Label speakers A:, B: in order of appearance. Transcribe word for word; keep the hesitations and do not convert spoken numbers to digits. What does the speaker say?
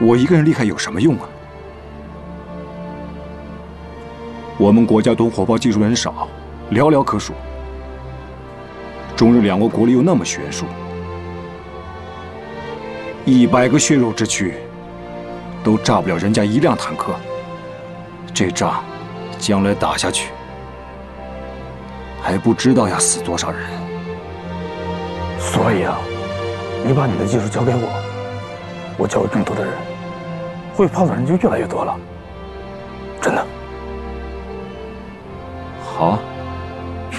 A: 我一个人厉害有什么用啊？我们国家懂火炮技术人少，寥寥可数。中日两国国力又那么悬殊，一百个血肉之躯都炸不了人家一辆坦克。这仗将来打下去，还不知道要死多少人。
B: 所以啊，你把你的技术交给我，我教会更多的人，会炮的人就越来越多了。真的。
A: 好。